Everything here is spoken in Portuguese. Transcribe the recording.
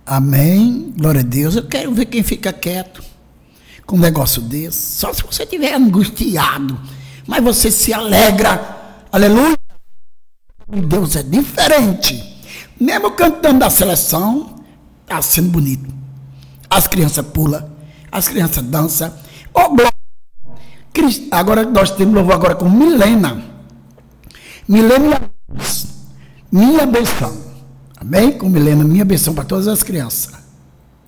Amém, glória a Deus. Eu quero ver quem fica quieto com um negócio desse. Só se você estiver angustiado, mas você se alegra, aleluia. Deus é diferente. Mesmo cantando da seleção, está sendo bonito. As crianças pulam, as crianças dançam. Oh, glória. Agora nós temos louvor agora com Milena. Milena, minha benção. Amém? Com Milena, minha benção para todas as crianças.